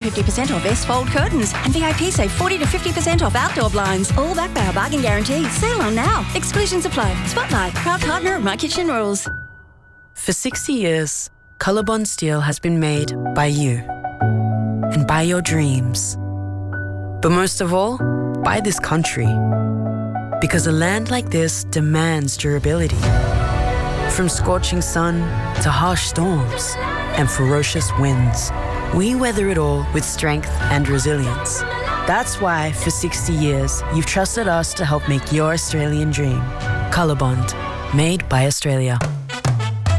50% off S-fold curtains. And VIP save 40 to 50% off outdoor blinds. All backed by our bargain guarantee. Sale on now. Exclusions apply. Spotlight, proud partner of My Kitchen Rules. For 60 years, Colorbond Steel has been made by you and by your dreams. But most of all, by this country. Because a land like this demands durability. From scorching sun to harsh storms and ferocious winds, we weather it all with strength and resilience. That's why, for 60 years, you've trusted us to help make your Australian dream. Colorbond, made by Australia.